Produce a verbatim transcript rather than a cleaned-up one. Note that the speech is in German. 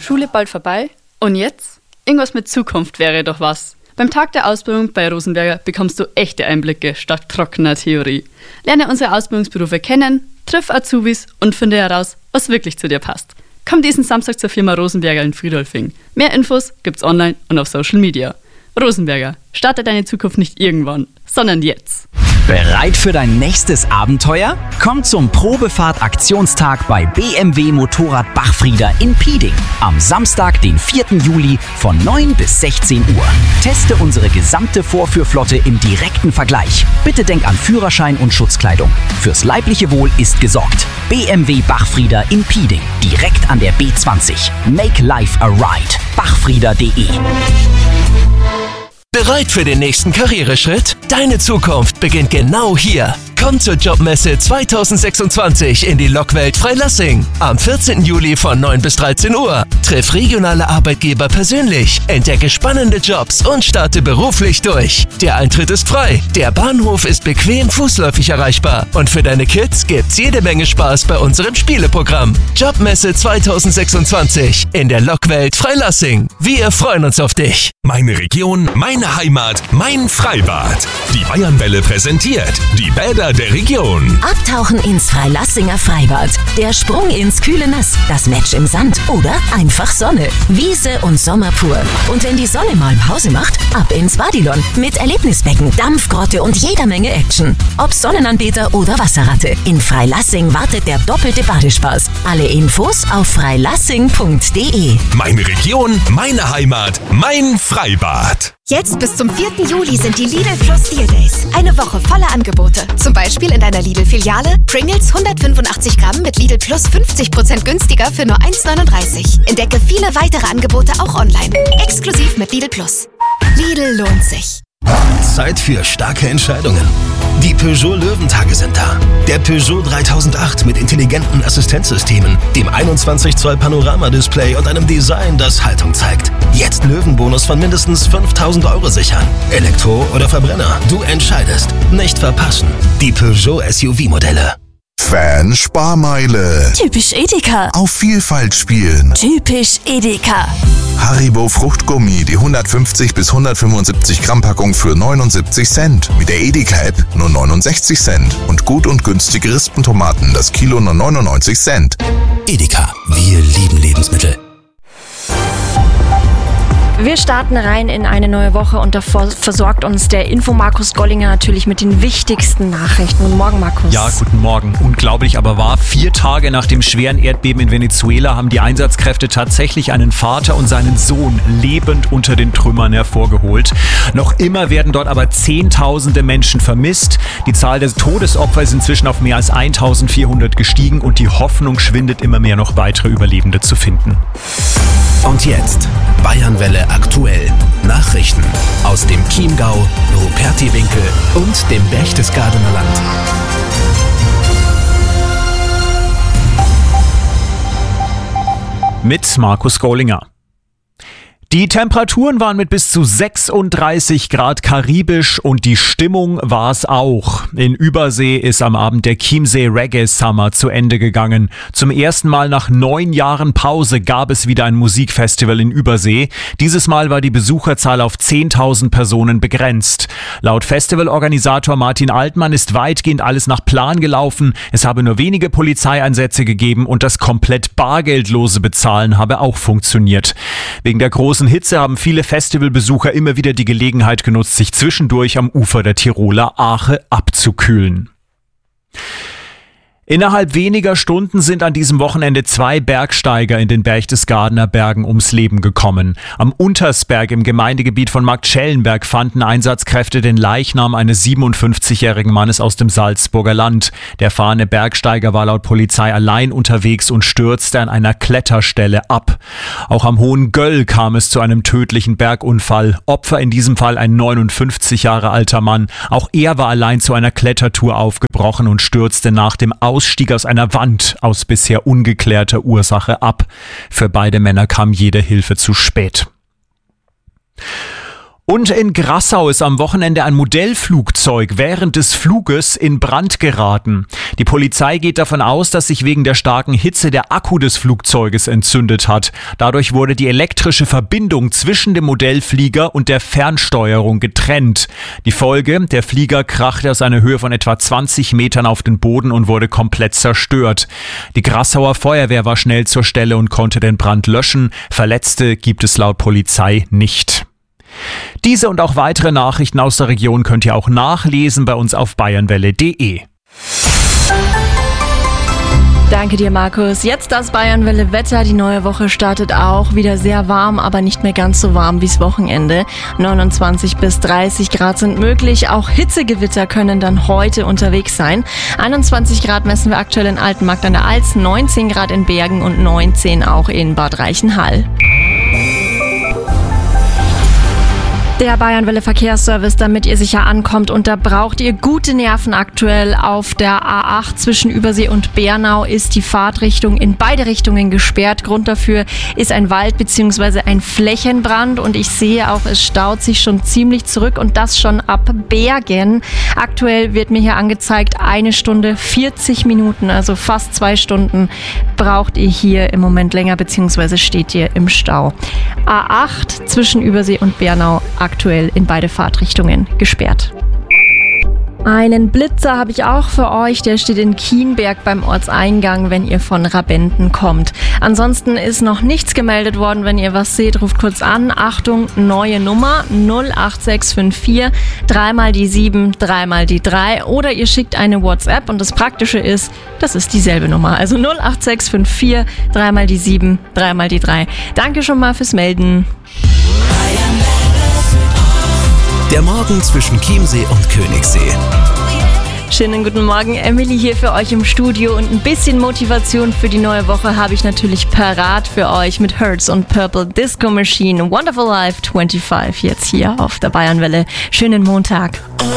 Schule bald vorbei? Und jetzt? Irgendwas mit Zukunft wäre doch was. Beim Tag der Ausbildung bei Rosenberger bekommst du echte Einblicke statt trockener Theorie. Lerne unsere Ausbildungsberufe kennen, triff Azubis und finde heraus, was wirklich zu dir passt. Komm diesen Samstag zur Firma Rosenberger in Friedolfing. Mehr Infos gibt's online und auf Social Media. Rosenberger, starte deine Zukunft nicht irgendwann, sondern jetzt. Bereit für dein nächstes Abenteuer? Komm zum Probefahrt-Aktionstag bei B M W Motorrad Bachfrieder in Pieding. Am Samstag, den vierten Juli von neun bis sechzehn Uhr. Teste unsere gesamte Vorführflotte im direkten Vergleich. Bitte denk an Führerschein und Schutzkleidung. Fürs leibliche Wohl ist gesorgt. B M W Bachfrieder in Pieding. Direkt an der B zwanzig. Make life a ride. bachfrieder punkt de. Bereit für den nächsten Karriereschritt? Deine Zukunft beginnt genau hier. Komm zur Jobmesse zwanzig sechsundzwanzig in die Lokwelt Freilassing. Am vierzehnten Juli von neun bis dreizehn Uhr. Triff regionale Arbeitgeber persönlich, entdecke spannende Jobs und starte beruflich durch. Der Eintritt ist frei, der Bahnhof ist bequem fußläufig erreichbar und für deine Kids gibt's jede Menge Spaß bei unserem Spieleprogramm. Jobmesse zwanzig sechsundzwanzig in der Lokwelt Freilassing. Wir freuen uns auf dich. Meine Region, meine Heimat, mein Freibad. Die Bayernwelle präsentiert die Bäder der Region. Abtauchen ins Freilassinger Freibad. Der Sprung ins kühle Nass. Das Match im Sand oder einfach Sonne. Wiese und Sommer pur. Und wenn die Sonne mal Pause macht, ab ins Badilon. Mit Erlebnisbecken, Dampfgrotte und jeder Menge Action. Ob Sonnenanbeter oder Wasserratte. In Freilassing wartet der doppelte Badespaß. Alle Infos auf freilassing punkt de. Meine Region, meine Heimat, mein Freibad. Jetzt bis zum vierten Juli sind die Lidl Plus Deal Days. Eine Woche voller Angebote. Zum Beispiel in deiner Lidl-Filiale Pringles hundertfünfundachtzig Gramm mit Lidl Plus fünfzig Prozent günstiger für nur eins neununddreißig. Entdecke viele weitere Angebote auch online. Exklusiv mit Lidl Plus. Lidl lohnt sich. Zeit für starke Entscheidungen. Die Peugeot Löwentage sind da. Der Peugeot dreitausendacht mit intelligenten Assistenzsystemen, dem einundzwanzig Zoll Panorama-Display und einem Design, das Haltung zeigt. Jetzt Löwenbonus von mindestens fünftausend Euro sichern. Elektro oder Verbrenner, du entscheidest. Nicht verpassen. Die Peugeot S U V-Modelle. Fan-Sparmeile. Typisch Edeka. Auf Vielfalt spielen. Typisch Edeka. Haribo Fruchtgummi, die hundertfünfzig bis hundertfünfundsiebzig Gramm Packung für neunundsiebzig Cent. Mit der Edeka-App nur neunundsechzig Cent. Und gut und günstige Rispentomaten, das Kilo nur neunundneunzig Cent. Edeka, wir lieben Lebensmittel. Wir starten rein in eine neue Woche und davor versorgt uns der Info Markus Gollinger natürlich mit den wichtigsten Nachrichten. Guten Morgen, Markus. Ja, guten Morgen. Unglaublich aber wahr. Vier Tage nach dem schweren Erdbeben in Venezuela haben die Einsatzkräfte tatsächlich einen Vater und seinen Sohn lebend unter den Trümmern hervorgeholt. Noch immer werden dort aber Zehntausende Menschen vermisst. Die Zahl der Todesopfer ist inzwischen auf mehr als eintausendvierhundert gestiegen und die Hoffnung schwindet immer mehr, noch weitere Überlebende zu finden. Und jetzt Bayernwelle aktuell. Nachrichten aus dem Chiemgau, Rupertiwinkel und dem Berchtesgadener Land. Mit Markus Gollinger. Die Temperaturen waren mit bis zu sechsunddreißig Grad karibisch und die Stimmung war es auch. In Übersee ist am Abend der Chiemsee Reggae Summer zu Ende gegangen. Zum ersten Mal nach neun Jahren Pause gab es wieder ein Musikfestival in Übersee. Dieses Mal war die Besucherzahl auf zehntausend Personen begrenzt. Laut Festivalorganisator Martin Altmann ist weitgehend alles nach Plan gelaufen. Es habe nur wenige Polizeieinsätze gegeben und das komplett bargeldlose Bezahlen habe auch funktioniert. Wegen der großen Hitze haben viele Festivalbesucher immer wieder die Gelegenheit genutzt, sich zwischendurch am Ufer der Tiroler Ache abzukühlen. Innerhalb weniger Stunden sind an diesem Wochenende zwei Bergsteiger in den Berchtesgadener Bergen ums Leben gekommen. Am Untersberg im Gemeindegebiet von Marktschellenberg fanden Einsatzkräfte den Leichnam eines siebenundfünfzigjährigen Mannes aus dem Salzburger Land. Der erfahrene Bergsteiger war laut Polizei allein unterwegs und stürzte an einer Kletterstelle ab. Auch am Hohen Göll kam es zu einem tödlichen Bergunfall. Opfer in diesem Fall ein neunundfünfzig Jahre alter Mann. Auch er war allein zu einer Klettertour aufgebrochen und stürzte nach dem Ausstieg aus einer Wand aus bisher ungeklärter Ursache ab. Für beide Männer kam jede Hilfe zu spät. Und in Grassau ist am Wochenende ein Modellflugzeug während des Fluges in Brand geraten. Die Polizei geht davon aus, dass sich wegen der starken Hitze der Akku des Flugzeuges entzündet hat. Dadurch wurde die elektrische Verbindung zwischen dem Modellflieger und der Fernsteuerung getrennt. Die Folge: der Flieger krachte aus einer Höhe von etwa zwanzig Metern auf den Boden und wurde komplett zerstört. Die Grassauer Feuerwehr war schnell zur Stelle und konnte den Brand löschen. Verletzte gibt es laut Polizei nicht. Diese und auch weitere Nachrichten aus der Region könnt ihr auch nachlesen bei uns auf bayernwelle punkt de. Danke dir, Markus. Jetzt das Bayernwelle Wetter. Die neue Woche startet auch wieder sehr warm, aber nicht mehr ganz so warm wie's Wochenende. neunundzwanzig bis dreißig Grad sind möglich. Auch Hitzegewitter können dann heute unterwegs sein. einundzwanzig Grad messen wir aktuell in Altenmarkt an der Alz, neunzehn Grad in Bergen und neunzehn auch in Bad Reichenhall. Der Bayernwelle Verkehrsservice, damit ihr sicher ankommt, und da braucht ihr gute Nerven aktuell. Auf der A acht zwischen Übersee und Bernau ist die Fahrtrichtung in beide Richtungen gesperrt. Grund dafür ist ein Wald- bzw. ein Flächenbrand und ich sehe auch, es staut sich schon ziemlich zurück und das schon ab Bergen. Aktuell wird mir hier angezeigt, eine Stunde vierzig Minuten, also fast zwei Stunden braucht ihr hier im Moment länger bzw. steht ihr im Stau. A acht zwischen Übersee und Bernau aktuell in beide Fahrtrichtungen gesperrt. Einen Blitzer habe ich auch für euch, der steht in Kienberg beim Ortseingang, wenn ihr von Rabenden kommt. Ansonsten ist noch nichts gemeldet worden. Wenn ihr was seht, ruft kurz an. Achtung, neue Nummer null acht sechs fünf vier, dreimal die sieben, dreimal die drei, oder ihr schickt eine WhatsApp und das Praktische ist, das ist dieselbe Nummer. Also null acht sechs fünf vier, dreimal die sieben, dreimal die drei. Danke schon mal fürs Melden. Der Morgen zwischen Chiemsee und Königssee. Schönen guten Morgen, Emily hier für euch im Studio und ein bisschen Motivation für die neue Woche habe ich natürlich parat für euch mit Hertz und Purple Disco Machine. Wonderful Life fünfundzwanzig jetzt hier auf der Bayernwelle. Schönen Montag.